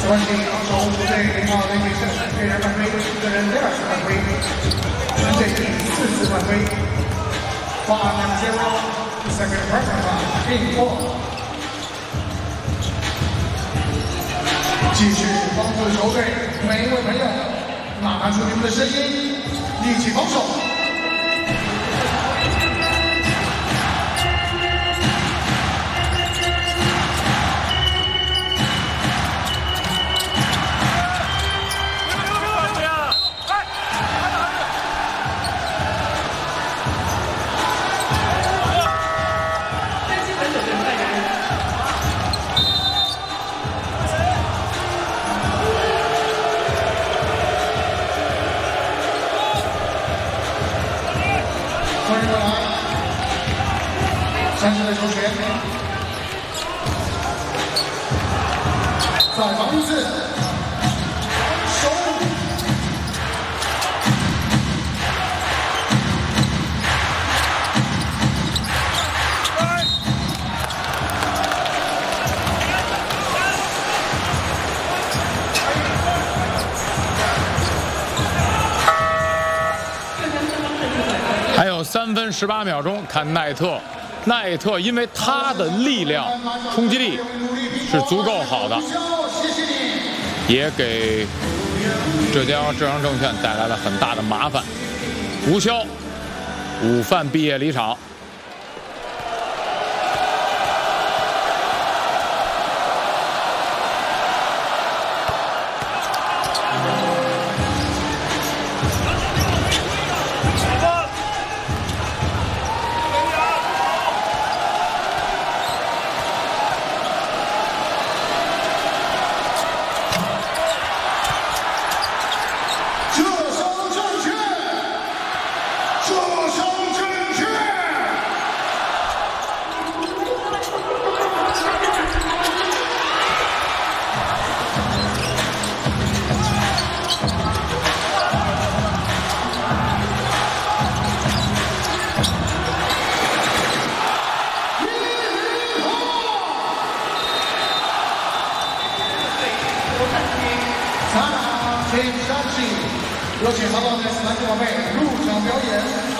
关系防守部队领导的女生虽然犯规，一个人2次犯规，针对第4次犯规，罚2-0 ，second person 罚定过。继续帮助球队每一位朋友拿出你们的声音，一起防守。 欢迎过来，山城的球权，再防一次，手。 还有3分18秒钟，看奈特，奈特因为他的力量、冲击力是足够好的，也给浙江证券带来了很大的麻烦。吴潇午饭毕业离场。 有请好好的篮球宝贝入场表演。